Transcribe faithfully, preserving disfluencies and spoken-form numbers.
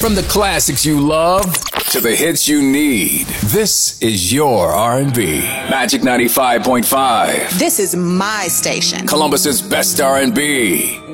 From the classics you love to the hits you need, this is your R and B. Magic ninety-five point five. This is my station. Columbus's best R and B.